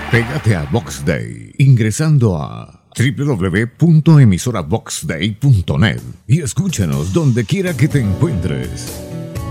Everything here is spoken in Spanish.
Pégate a Box Day ingresando a www.emisoravoxday.net y escúchanos donde quiera que te encuentres.